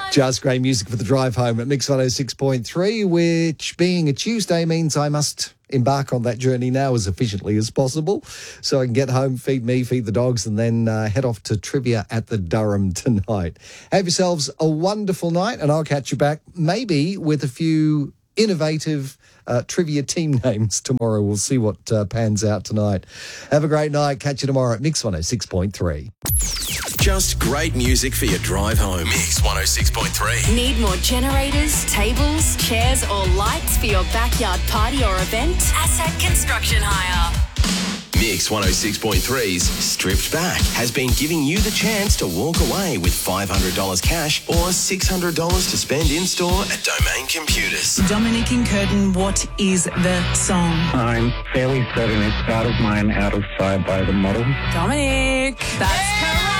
Just great music for the drive home at Mix 106.3, which being a Tuesday means I must embark on that journey now as efficiently as possible so I can get home, feed me, feed the dogs, and then head off to trivia at the Durham tonight. Have yourselves a wonderful night, and I'll catch you back maybe with a few innovative trivia team names tomorrow. We'll see what pans out tonight. Have a great night. Catch you tomorrow at Mix 106.3. Just great music for your drive home. Mix 106.3. Need more generators, tables, chairs or lights for your backyard party or event? Asset Construction Hire. Mix 106.3's Stripped Back has been giving you the chance to walk away with $500 cash or $600 to spend in-store at Domain Computers. Dominic and Curtin, what is the song? I'm fairly certain it's Out of Mind, Out of Sight by The Model. Dominic, that's correct.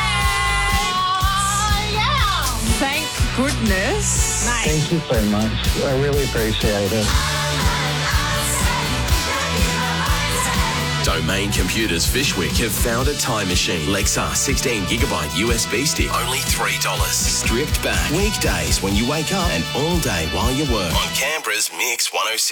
Thank goodness. Nice. Thank you so much. I really appreciate it. Domain Computers Fishwick have found a time machine. Lexar 16GB USB stick, only $3. Stripped Back. Weekdays when you wake up and all day while you work. On Canberra's Mix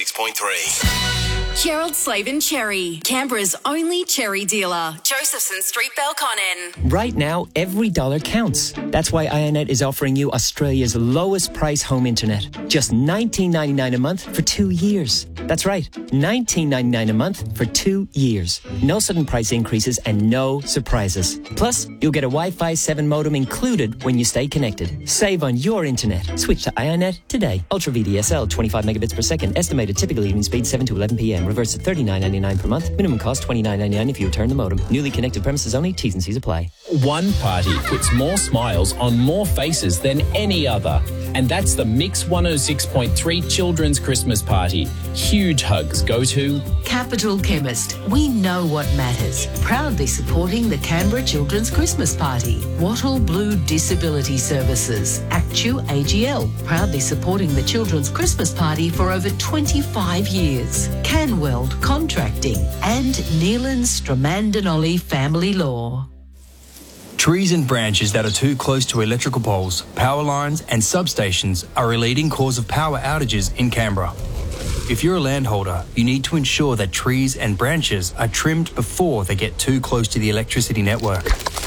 106.3. Gerald Slavin Cherry, Canberra's only cherry dealer. Josephson Street, Belconnen. Right now, every dollar counts. That's why Ionet is offering you Australia's lowest price home internet. Just $19.99 a month for 2 years. That's right, $19.99 a month for 2 years. No sudden price increases and no surprises. Plus, you'll get a Wi-Fi 7 modem included when you stay connected. Save on your internet. Switch to Ionet today. Ultra VDSL, 25 megabits per second. Estimated typical evening speed 7 to 11 p.m. Reverse to $39.99 per month. Minimum cost $29.99 if you return the modem. Newly connected premises only. T's and C's apply. One party puts more smiles on more faces than any other. And that's the Mix 106.3 Children's Christmas Party. Huge hugs go to Capital Chemist. We know what matters. Proudly supporting the Canberra Children's Christmas Party. Wattle Blue Disability Services. Actu AGL. Proudly supporting the Children's Christmas Party for over 25 years. Canweld Contracting. And Neelan Stramandinolli Family Law. Trees and branches that are too close to electrical poles, power lines and substations are a leading cause of power outages in Canberra. If you're a landholder, you need to ensure that trees and branches are trimmed before they get too close to the electricity network.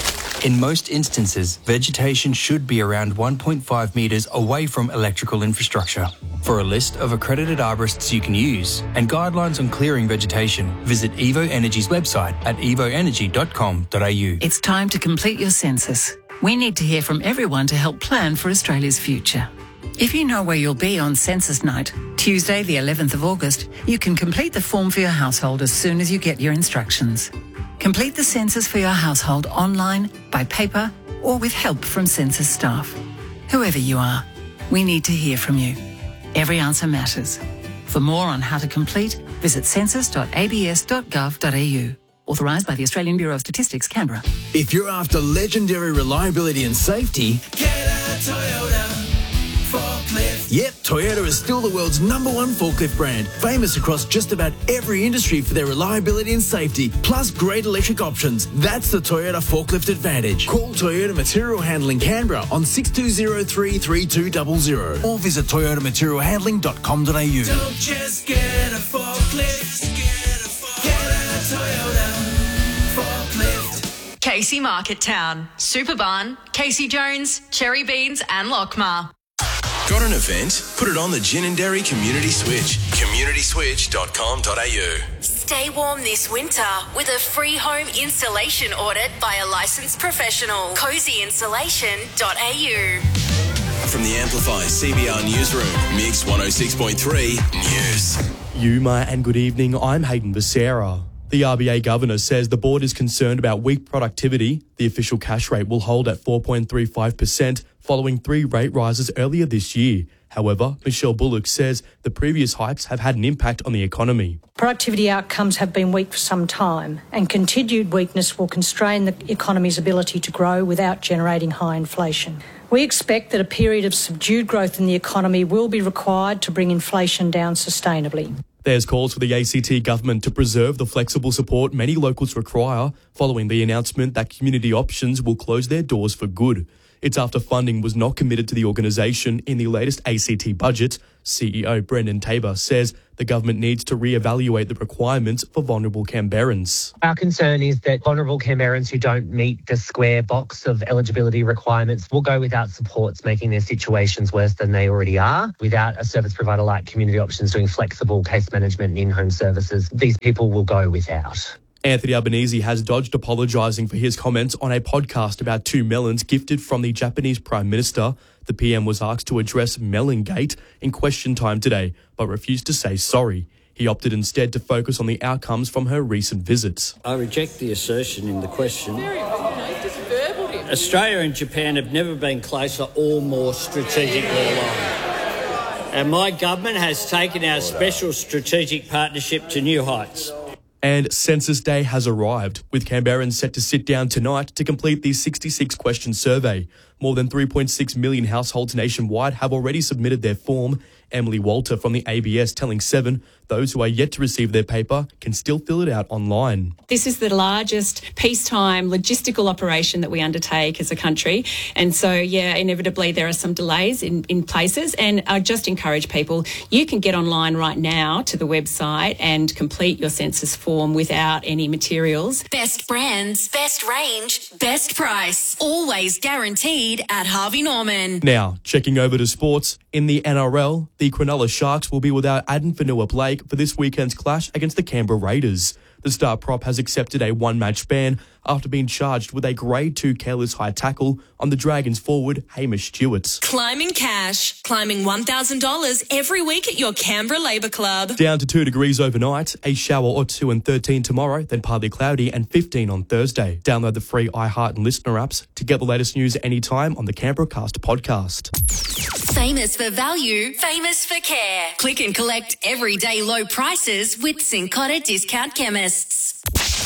In most instances, vegetation should be around 1.5 metres away from electrical infrastructure. For a list of accredited arborists you can use and guidelines on clearing vegetation, visit Evo Energy's website at evoenergy.com.au. It's time to complete your census. We need to hear from everyone to help plan for Australia's future. If you know where you'll be on census night, Tuesday the 11th of August, you can complete the form for your household as soon as you get your instructions. Complete the census for your household online, by paper, or with help from census staff. Whoever you are, we need to hear from you. Every answer matters. For more on how to complete, visit census.abs.gov.au. Authorised by the Australian Bureau of Statistics, Canberra. If you're after legendary reliability and safety, get a Toyota forklift. Yep, Toyota is still the world's #1 forklift brand, famous across just about every industry for their reliability and safety, plus great electric options. That's the Toyota Forklift Advantage. Call Toyota Material Handling Canberra on 6203-3200 or visit toyotamaterialhandling.com.au. Don't just get a forklift, get a Toyota forklift. Casey Market Town, Superbarn, Casey Jones, Cherry Beans and Lockmar. Got an event? Put it on the Gin and Dairy Community Switch. communityswitch.com.au. Stay warm this winter with a free home installation audit by a licensed professional. cozyinsulation.au. From the Amplify CBR Newsroom, Mix 106.3 News. Yuma and good evening, I'm Hayden Becerra. The RBA Governor says the board is concerned about weak productivity. The official cash rate will hold at 4.35% following 3 rate rises earlier this year. However, Michelle Bullock says the previous hikes have had an impact on the economy. Productivity outcomes have been weak for some time, and continued weakness will constrain the economy's ability to grow without generating high inflation. We expect that a period of subdued growth in the economy will be required to bring inflation down sustainably. There's calls for the ACT government to preserve the flexible support many locals require following the announcement that community options will close their doors for good. It's after funding was not committed to the organisation in the latest ACT budget. CEO Brendan Tabor says the government needs to reevaluate the requirements for vulnerable Canberrans. Our concern is that vulnerable Canberrans who don't meet the square box of eligibility requirements will go without supports, making their situations worse than they already are. Without a service provider like Community Options doing flexible case management and in-home services, these people will go without. Anthony Albanese has dodged apologising for his comments on a podcast about 2 melons gifted from the Japanese Prime Minister. The PM was asked to address Melongate in question time today, but refused to say sorry. He opted instead to focus on the outcomes from her recent visits. I reject the assertion in the question. Australia and Japan have never been closer or more strategically aligned. And my government has taken our special strategic partnership to new heights. And Census Day has arrived, with Canberrans set to sit down tonight to complete the 66-question survey. More than 3.6 million households nationwide have already submitted their form. Emily Walter from the ABS telling Seven those who are yet to receive their paper can still fill it out online. This is the largest peacetime logistical operation that we undertake as a country. And so, inevitably there are some delays in places. And I just encourage people, you can get online right now to the website and complete your census form without any materials. Best brands, best range, best price. Always guaranteed at Harvey Norman. Now, checking over to sports. In the NRL, the Cronulla Sharks will be without Addin Fonua-Blake for this weekend's clash against the Canberra Raiders. The star prop has accepted a one-match ban after being charged with a Grade 2 careless high tackle on the Dragons forward Hamish Stewart. Climbing cash, climbing $1,000 every week at your Canberra Labour Club. Down to 2 degrees overnight, a shower or 2 and 13 tomorrow, then partly cloudy and 15 on Thursday. Download the free iHeart and Listener apps to get the latest news anytime on the Canberra Cast podcast. Famous for value, famous for care. Click and collect everyday low prices with St Cotta Discount Chemists.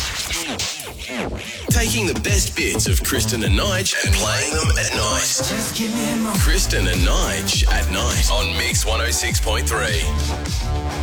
Taking the best bits of Kristen and Nige and playing them at night. Kristen and Nige at night on Mix 106.3.